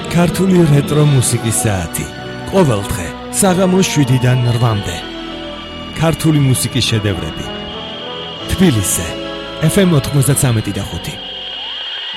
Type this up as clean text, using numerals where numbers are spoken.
ქართული რეტრო მუსიკის საათი. ყოველ დღე საღამოს 7-დან 8-მდე. ქართული მუსიკის შედევრები. თბილისზე FM 93.5.